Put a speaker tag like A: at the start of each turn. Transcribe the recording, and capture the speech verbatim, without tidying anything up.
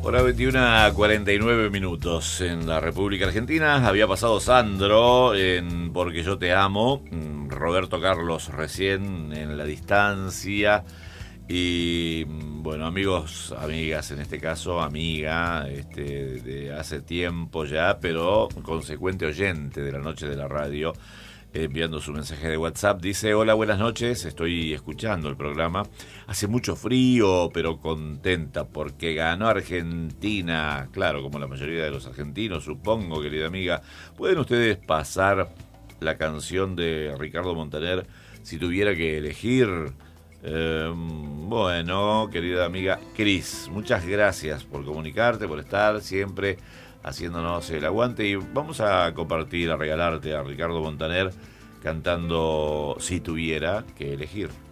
A: Hora veintiuna cuarenta y nueve minutos en la República Argentina. Había pasado Sandro en Porque yo te amo, Roberto Carlos recién en La distancia. Y bueno, amigos, amigas, en este caso, amiga, este, de hace tiempo ya, pero consecuente oyente de la noche de la radio, enviando su mensaje de WhatsApp, dice: hola, buenas noches, estoy escuchando el programa, hace mucho frío, pero contenta porque ganó Argentina, claro, como la mayoría de los argentinos, supongo, querida amiga. ¿Pueden ustedes pasar la canción de Ricardo Montaner, Si tuviera que elegir? Eh, bueno, querida amiga Cris, muchas gracias por comunicarte, por estar siempre haciéndonos el aguante, y vamos a compartir, a regalarte a Ricardo Montaner cantando Si tuviera que elegir.